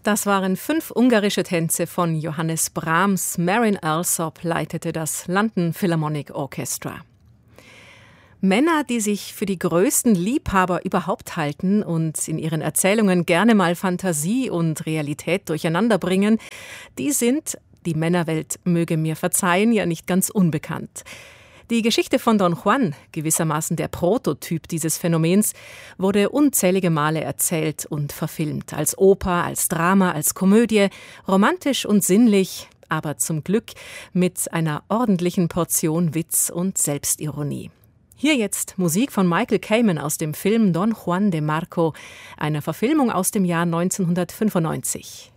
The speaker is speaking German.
Das waren 5 ungarische Tänze von Johannes Brahms. Marin Alsop leitete das London Philharmonic Orchestra. Männer, die sich für die größten Liebhaber überhaupt halten und in ihren Erzählungen gerne mal Fantasie und Realität durcheinander bringen, die sind, die Männerwelt möge mir verzeihen, ja nicht ganz unbekannt. Die Geschichte von Don Juan, gewissermaßen der Prototyp dieses Phänomens, wurde unzählige Male erzählt und verfilmt. Als Oper, als Drama, als Komödie, romantisch und sinnlich, aber zum Glück mit einer ordentlichen Portion Witz und Selbstironie. Hier jetzt Musik von Michael Kamen aus dem Film Don Juan de Marco, einer Verfilmung aus dem Jahr 1995.